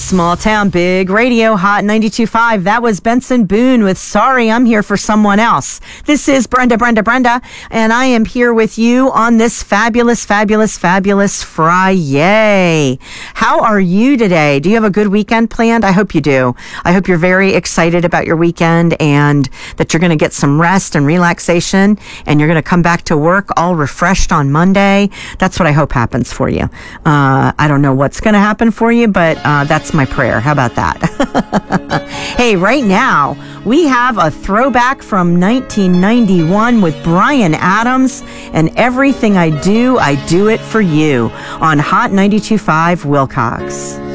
Small Town Big Radio Hot 92.5. That was Benson Boone with Sorry, I'm Here for Someone Else. This is Brenda, and I am here with you on this fabulous Friday. How are you today? Do you have a good weekend planned? I hope you do. I hope you're very excited about your weekend and that you're going to get some rest and relaxation and you're going to come back to work all refreshed on Monday. That's what I hope happens for you. I don't know what's going to happen for you, but that's my prayer. How about that? Hey, right now, we have a throwback from 1991 with Bryan Adams and Everything I Do it for You on Hot 92.5 Wilcox.